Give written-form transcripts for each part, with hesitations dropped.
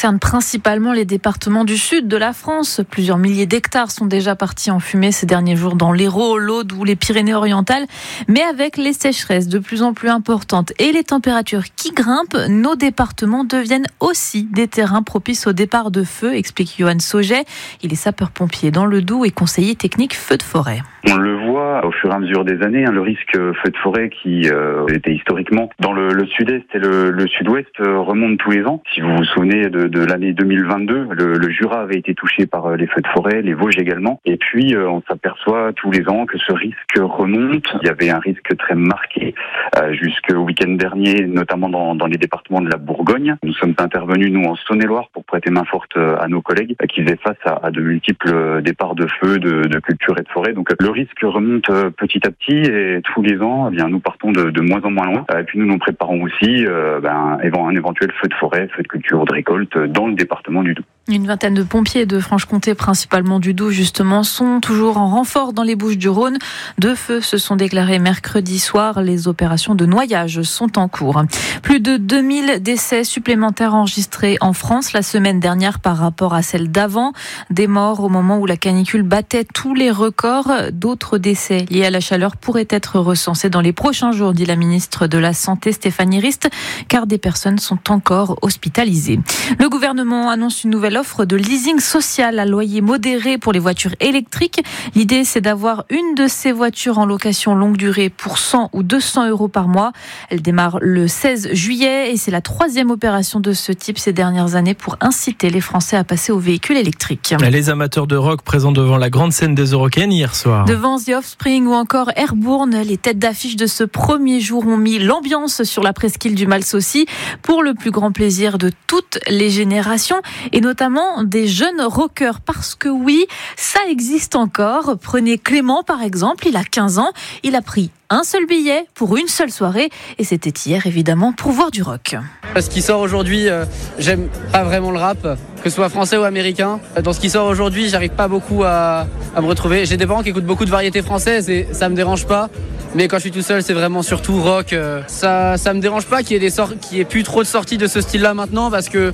concerne principalement les départements du sud de la France. Plusieurs milliers d'hectares sont déjà partis en fumée ces derniers jours dans l'Hérault, l'Aude ou les Pyrénées-Orientales. Mais avec les sécheresses de plus en plus importantes et les températures qui grimpent, nos départements deviennent aussi des terrains propices au départ de feu, explique Johan Sauget. Il est sapeur-pompier dans le Doubs et conseiller technique feu de forêt. On le voit au fur et à mesure des années, le risque feu de forêt qui était historiquement dans le sud-est et le sud-ouest remonte tous les ans. Si vous vous souvenez de l'année 2022, le Jura avait été touché par les feux de forêt, les Vosges également. Et puis on s'aperçoit tous les ans que ce risque remonte. Il y avait un risque très marqué jusqu'au week-end dernier, notamment dans les départements de la Bourgogne. Nous sommes intervenus, nous, en Saône-et-Loire pour prêter main forte à nos collègues qui faisaient face à de multiples départs de feu, de cultures et de forêts. Donc le risque remonte petit à petit et tous les ans, eh bien, nous partons de moins en moins loin. Et puis nous préparons aussi un éventuel feu de forêt, feu de culture ou de récolte dans le département du Doubs. Une vingtaine de pompiers de Franche-Comté, principalement du Doubs justement, sont toujours en renfort dans les Bouches-du-Rhône. 2 feux se sont déclarés mercredi soir. Les opérations de noyage sont en cours. Plus de 2000 décès supplémentaires enregistrés en France la semaine dernière par rapport à celle d'avant. Des morts au moment où la canicule battait tous les records. D'autres décès liés à la chaleur pourraient être recensés dans les prochains jours, dit la ministre de la Santé Stéphanie Rist, car des personnes sont encore hospitalisées. Le gouvernement annonce une nouvelle offre de leasing social à loyer modéré pour les voitures électriques. L'idée, c'est d'avoir une de ces voitures en location longue durée pour 100 ou 200 euros par mois. Elle démarre le 16 juillet et c'est la 3e opération de ce type ces dernières années pour inciter les Français à passer aux véhicules électriques. Les amateurs de rock présents devant la grande scène des Eurocaines hier soir. Devant The Offspring ou encore Airborne, les têtes d'affiche de ce premier jour ont mis l'ambiance sur la presqu'île du Mal-Saucy pour le plus grand plaisir de toutes les générations et notamment des jeunes rockers, parce que oui, ça existe encore. Prenez Clément par exemple, il a 15 ans, il a pris un seul billet pour une seule soirée et c'était hier évidemment pour voir du rock. Ce qui sort aujourd'hui, j'aime pas vraiment le rap, que ce soit français ou américain. Dans ce qui sort aujourd'hui, j'arrive pas beaucoup à me retrouver. J'ai des parents qui écoutent beaucoup de variétés françaises et ça me dérange pas. Mais quand je suis tout seul, c'est vraiment surtout rock. Ça me dérange pas qu'il y ait plus trop de sorties de ce style-là maintenant parce que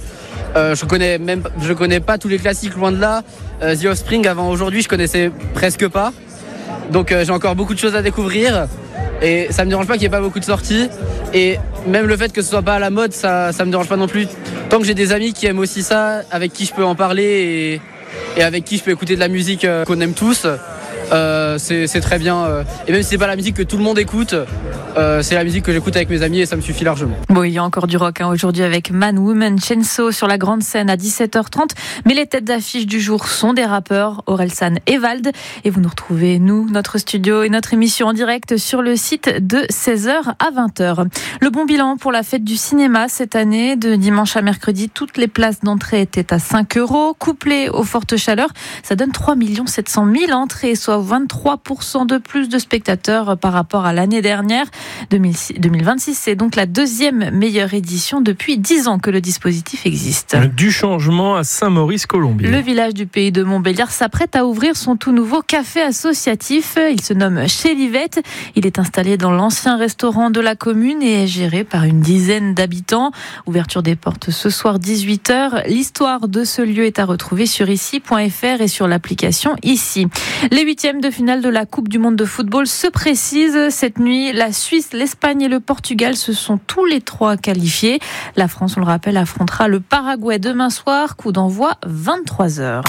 je connais pas tous les classiques, loin de là. The Offspring avant aujourd'hui, je connaissais presque pas. Donc j'ai encore beaucoup de choses à découvrir et ça me dérange pas qu'il n'y ait pas beaucoup de sorties et même le fait que ce soit pas à la mode, ça me dérange pas non plus. Tant que j'ai des amis qui aiment aussi ça, avec qui je peux en parler et avec qui je peux écouter de la musique qu'on aime tous, c'est très bien. Et même si c'est pas la musique que tout le monde écoute, c'est la musique que j'écoute avec mes amis et ça me suffit largement. Bon, il y a encore du rock aujourd'hui avec Man, Woman, Chainsaw sur la grande scène à 17h30. Mais les têtes d'affiche du jour sont des rappeurs, Orelsan et Vald. Et vous nous retrouvez, notre studio et notre émission en direct sur le site de 16h à 20h. Le bon bilan pour la fête du cinéma cette année, de dimanche à mercredi, toutes les places d'entrée étaient à 5 €. Couplé aux fortes chaleurs, ça donne 3 700 000 entrées, soit 23% de plus de spectateurs par rapport à l'année dernière. 2026, c'est donc la 2e meilleure édition depuis 10 ans que le dispositif existe. Du changement à Saint-Maurice-Colombier. Le village du pays de Montbéliard s'apprête à ouvrir son tout nouveau café associatif. Il se nomme Chez Livette. Il est installé dans l'ancien restaurant de la commune et est géré par une dizaine d'habitants. Ouverture des portes ce soir 18h. L'histoire de ce lieu est à retrouver sur ici.fr et sur l'application Ici. Les 8e de finale de la Coupe du Monde de football se précisent. Cette nuit, la Suisse, l'Espagne et le Portugal se sont tous les 3 qualifiés. La France, on le rappelle, affrontera le Paraguay demain soir. Coup d'envoi 23h.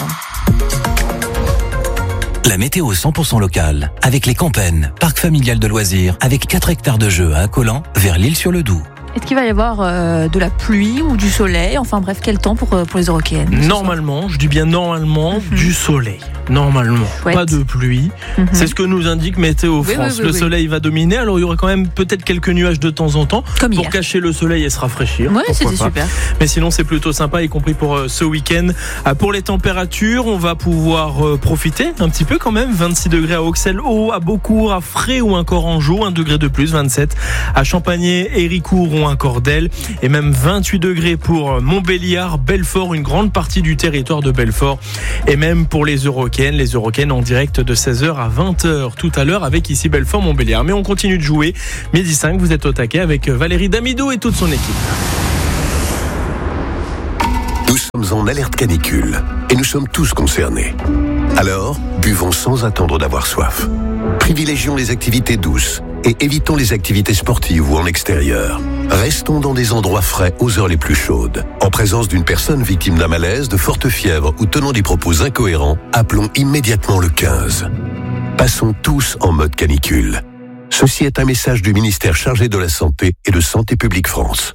La météo 100% locale, avec les Campennes, parc familial de loisirs, avec 4 hectares de jeux à Collant, vers l'Île-sur-le-Doubs. Est-ce qu'il va y avoir de la pluie ou du soleil? Enfin bref, quel temps pour les Eurocaines? Normalement, je dis bien normalement, du soleil. Normalement, Chouette. Pas de pluie. C'est ce que nous indique Météo France. Oui, le soleil va dominer. Alors il y aura quand même peut-être quelques nuages de temps en temps comme pour hier. cacher le soleil et se rafraîchir. Oui, c'était pas. super. Mais sinon, c'est plutôt sympa, y compris pour ce week-end. Pour les températures, on va pouvoir profiter un petit peu quand même. 26 degrés à Auxerre-Haut, à Beaucourt, à Fray ou encore Anjou. 1 degré de plus, 27 à Champagné, Héricourt ou encore Cordel. Et même 28 degrés pour Montbéliard, Belfort, une grande partie du territoire de Belfort. Et même pour les Eurocaines en direct de 16h à 20h tout à l'heure avec ici Belfort-Montbéliard. Mais on continue de jouer. 12h05, vous êtes au taquet avec Valérie Damido et toute son équipe. sommes en alerte canicule et nous sommes tous concernés. Alors, buvons sans attendre d'avoir soif. Privilégions les activités douces et évitons les activités sportives ou en extérieur. Restons dans des endroits frais aux heures les plus chaudes. En présence d'une personne victime d'un malaise, de forte fièvre ou tenant des propos incohérents, appelons immédiatement le 15. Passons tous en mode canicule. Ceci est un message du ministère chargé de la Santé et de Santé publique France.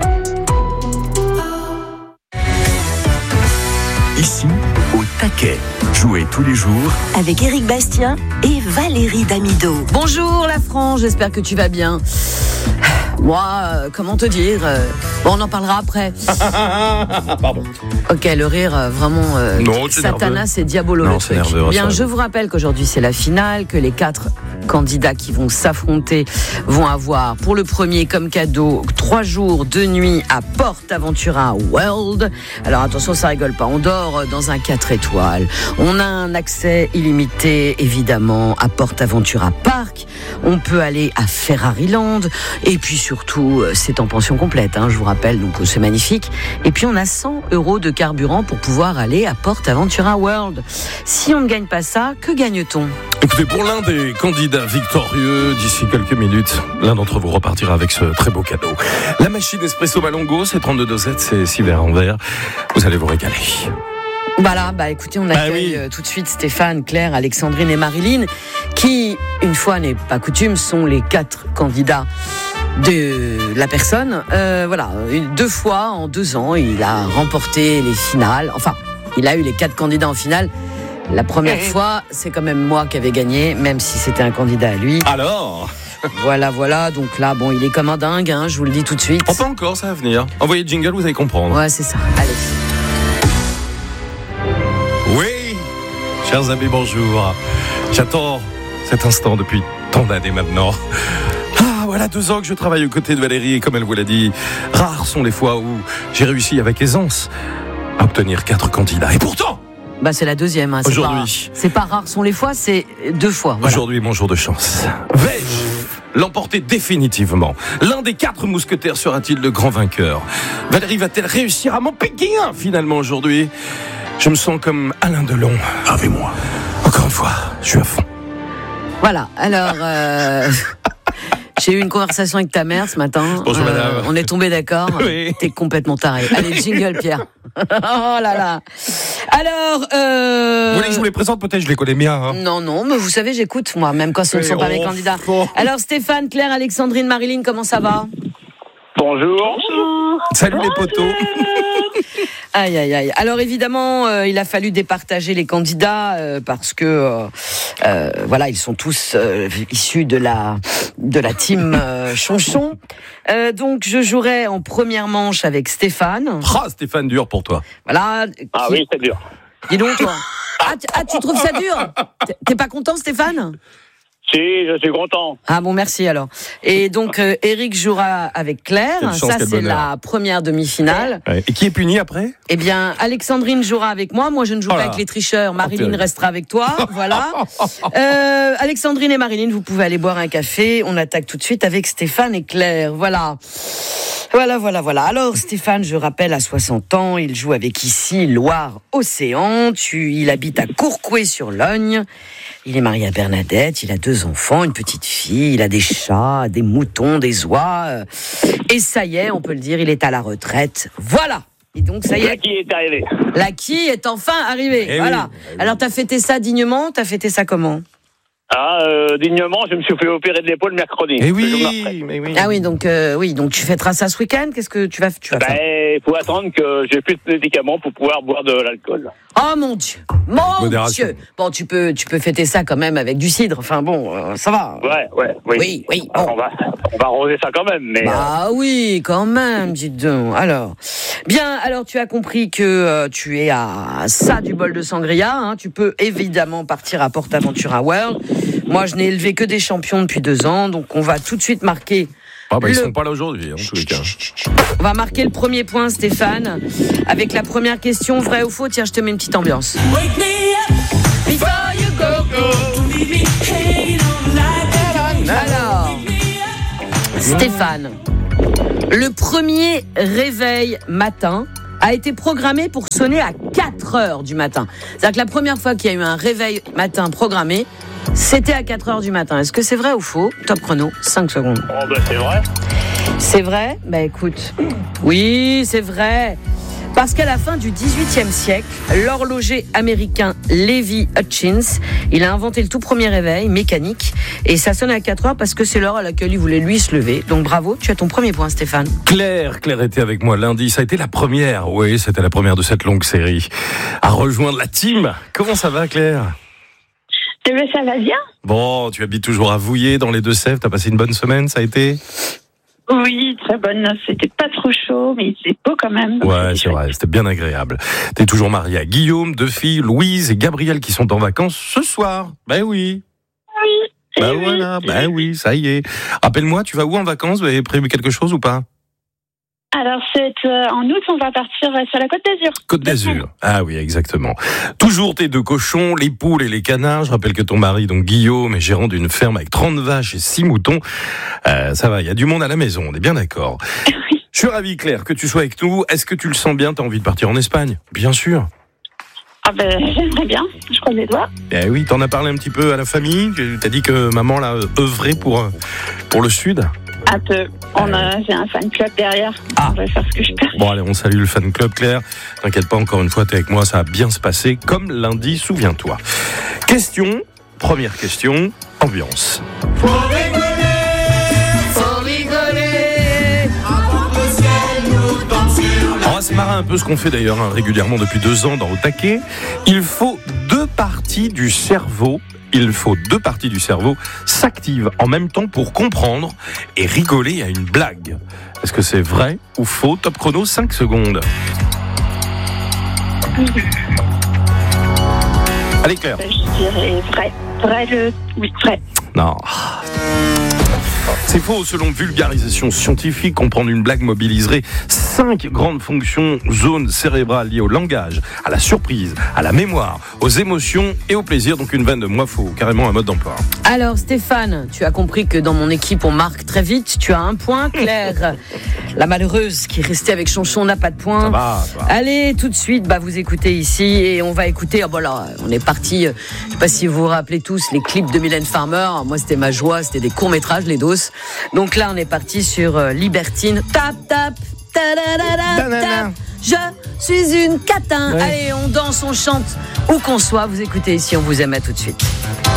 Ici, au taquet. Jouez tous les jours avec Éric Bastien et Valérie Damido. Bonjour la France, j'espère que tu vas bien. Moi, comment te dire bon, on en parlera après. Pardon. Ok, le rire, vraiment, non, Satanas et Diabolo. Non, le truc. nerveux, Bien, je vous rappelle qu'aujourd'hui c'est la finale, que les 4 candidats qui vont s'affronter vont avoir pour le premier comme cadeau 3 jours, 2 nuits à PortAventura World. Alors attention, ça rigole pas, on dort dans un 4 étoiles. On a un accès illimité évidemment à PortAventura Park. On peut aller à Ferrariland et puis surtout c'est en pension complète, je vous rappelle, donc c'est magnifique. Et puis on a 100 € de carburant pour pouvoir aller à PortAventura World. Si on ne gagne pas ça, que gagne-t-on ? Écoutez, pour l'un des candidats victorieux, d'ici quelques minutes, l'un d'entre vous repartira avec ce très beau cadeau. La machine Espresso Malongo, c'est 32 dosettes, c'est 6 verres en verre. Vous allez vous régaler. Voilà, écoutez, on accueille tout de suite Stéphane, Claire, Alexandrine et Marilyn, qui, une fois n'est pas coutume, sont les 4 candidats de la personne. 2 fois en 2 ans, il a remporté les finales. Enfin, il a eu les 4 candidats en finale. La première fois, c'est quand même moi qui avais gagné, même si c'était un candidat à lui. Alors Voilà, donc là, il est comme un dingue, je vous le dis tout de suite. Oh, pas encore, ça va venir. Envoyez le jingle, vous allez comprendre. Ouais, c'est ça, allez. Oui, chers amis, bonjour. J'attends cet instant depuis tant d'années maintenant. Voilà 2 ans que je travaille aux côtés de Valérie et comme elle vous l'a dit, rares sont les fois où j'ai réussi avec aisance à obtenir 4 candidats. Et pourtant, c'est la deuxième. Aujourd'hui, c'est pas rare sont les fois, c'est 2 fois. Voilà. Aujourd'hui, mon jour de chance. Vais-je l'emporter définitivement? L'un des 4 mousquetaires sera-t-il le grand vainqueur? Valérie va-t-elle réussir à m'en piquer un finalement aujourd'hui? Je me sens comme Alain Delon. Avec moi. Encore une fois, je suis à fond. Voilà, alors... J'ai eu une conversation avec ta mère ce matin. Bonjour madame. On est tombé d'accord. Oui. T'es complètement taré. Allez, jingle Pierre. Oh là là. Alors, Vous voulez que je vous les présente? Peut-être je les connais bien. Non, mais vous savez, j'écoute moi, même quand ce ne sont pas mes candidats. Alors Stéphane, Claire, Alexandrine, Marilyn, comment ça va? Bonjour. Salut les potos. Aïe. Alors évidemment, il a fallu départager les candidats parce que ils sont tous issus de la team Chonchon. Donc je jouerai en première manche avec Stéphane. Stéphane, dur pour toi. Voilà. Oui, c'est dur. Dis donc toi. Tu trouves ça dur? T'es pas content, Stéphane? Si, je suis content. Ah bon, merci alors. Et donc, Éric jouera avec Claire. Ça, c'est la première demi-finale. Ouais. Et qui est puni après? Eh bien, Alexandrine jouera avec moi. Moi, je ne joue pas avec les tricheurs. Marilyn restera avec toi. Voilà. Alexandrine et Marilyn, vous pouvez aller boire un café. On attaque tout de suite avec Stéphane et Claire. Voilà. Alors, Stéphane, je rappelle, à 60 ans, il joue avec ici Loire-Océan. Il habite à Courcouët-sur-Logne. Il est marié à Bernadette, il a 2 enfants, une petite fille, il a des chats, des moutons, des oies. Et ça y est, on peut le dire, il est à la retraite. Voilà. Et donc, ça y est. L'Aki est arrivé. L'Aki est enfin arrivé. Voilà. Oui. Alors, t'as fêté ça dignement? T'as fêté ça comment? Dignement, je me suis fait opérer de l'épaule mercredi. Mais oui. Ah oui, donc tu fêteras ça ce week-end. Qu'est-ce que tu vas faire? Il faut attendre que j'ai plus de médicaments pour pouvoir boire de l'alcool. Oh mon Dieu, Dieu. Bon, tu peux fêter ça quand même avec du cidre. Enfin bon, ça va. Oui. Bon. On va arroser ça quand même. Mais oui, quand même, dites donc. Alors, tu as compris que tu es à ça du bol de sangria. Tu peux évidemment partir à PortAventura World. Moi, je n'ai élevé que des champions depuis 2 ans, donc on va tout de suite marquer. Ils sont pas là aujourd'hui, en tous les cas. On va marquer le premier point, Stéphane, avec la première question, vrai ou faux. Tiens, je te mets une petite ambiance. Alors, Stéphane, le premier réveil matin a été programmé pour sonner à 4h du matin. C'est-à-dire que la première fois qu'il y a eu un réveil matin programmé, c'était à 4h du matin. Est-ce que c'est vrai ou faux ? Top chrono, 5 secondes. Oh, bah, c'est vrai. C'est vrai ? Bah écoute, oui, c'est vrai. Parce qu'à la fin du XVIIIe siècle, l'horloger américain Levi Hutchins, il a inventé le tout premier réveil mécanique et ça sonne à 4h parce que c'est l'heure à laquelle il voulait lui se lever. Donc bravo, tu as ton premier point, Stéphane. Claire était avec moi lundi, ça a été la première, oui, c'était la première de cette longue série, à rejoindre la team. Comment ça va, Claire ? Eh bien, ça va bien. Bon, tu habites toujours à Vouillé, dans les Deux-Sèvres, t'as passé une bonne semaine, ça a été ? Oui, très bonne. C'était pas trop chaud, mais c'est beau quand même. Ouais, c'est vrai, c'était bien agréable. T'es toujours mariée à Guillaume, 2 filles, Louise et Gabriel qui sont en vacances ce soir. Ben oui. Oui. Ben voilà, ben oui, ça y est. Rappelle-moi, tu vas où en vacances ? Vous avez prévu quelque chose ou pas ? Alors, en août, on va partir sur la Côte d'Azur. Côte d'Azur. Ah oui, exactement. Toujours tes 2 cochons, les poules et les canards. Je rappelle que ton mari, donc Guillaume, est gérant d'une ferme avec 30 vaches et 6 moutons. Ça va, il y a du monde à la maison, on est bien d'accord. Oui. Je suis ravi, Claire, que tu sois avec nous. Est-ce que tu le sens bien ? T'as envie de partir en Espagne ? Bien sûr. Ah ben, j'aimerais bien. Je croise les doigts. Eh oui, t'en as parlé un petit peu à la famille. T'as dit que maman l'a œuvré pour le Sud. Un peu. J'ai un fan club derrière. On va faire ce que je peux. Bon, allez, on salue le fan club, Claire. T'inquiète pas, encore une fois, t'es avec moi, ça va bien se passer, comme lundi, souviens-toi. Première question, ambiance. Faut rigoler, avant que le ciel nous tombe sur la... On va se marrer un peu, ce qu'on fait d'ailleurs régulièrement depuis 2 ans dans Au Taquet. Il faut 2 parties du cerveau s'activent en même temps pour comprendre et rigoler à une blague. Est-ce que c'est vrai ou faux ? Top chrono, 5 secondes. Allez, Claire. Je dirais vrai. Oui, vrai. Non. C'est faux, selon vulgarisation scientifique, comprendre une blague mobiliserait 5 grandes fonctions, zones cérébrales liées au langage, à la surprise, à la mémoire, aux émotions et au plaisir. Donc une vanne de moi, faut carrément un mode d'emploi. Alors Stéphane, tu as compris que dans mon équipe on marque très vite, tu as 1 point. Claire, la malheureuse qui est restée avec Chonchon n'a pas de point. Ça va. Allez, tout de suite, vous écoutez ici et on va écouter, on est parti, je sais pas si vous vous rappelez tous les clips de Mylène Farmer. Moi c'était ma joie, c'était des courts-métrages, les doses. Donc là on est parti sur Libertine. Tap, tap, ta-da-da-da, je suis une catin. Ouais. Allez, on danse, on chante, où qu'on soit. Vous écoutez ici, on vous aime, à tout de suite.